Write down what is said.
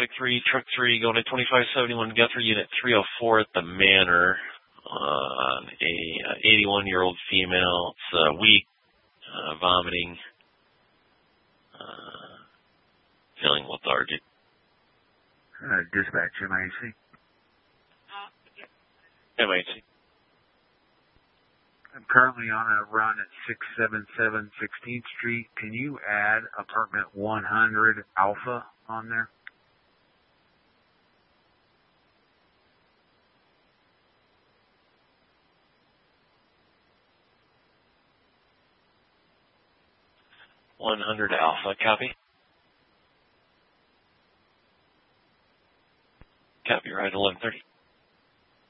Mike 3, Truck 3, going to 2571 Guthrie, Unit 304 at the Manor. A 81-year-old female. It's weak, vomiting, feeling lethargic. Dispatch MAC. MAC. I'm currently on a run at 677 16th Street. Can you add apartment 100 Alpha on there? $100 Alpha, copy. Copyright 1130.